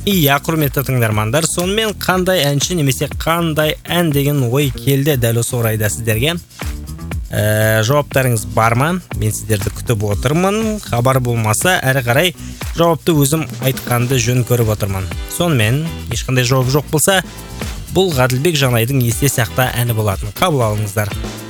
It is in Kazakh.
Иә, құрметті тыңдармандар, сонымен қандай әнші немесе қандай ән деген ой келді дәл осы орайда сіздерге? Жауаптарыңыз бар ма? Мен сіздерді күтіп отырмын. Хабар болмаса, әрі қарай жауапты өзім айтқанды жөн көріп отырмын. Сонымен, ешқандай жауап жоқ болса, бұл Ғаділбек Жанайдың есте сақта әні болатын. Қабыл алыңыздар.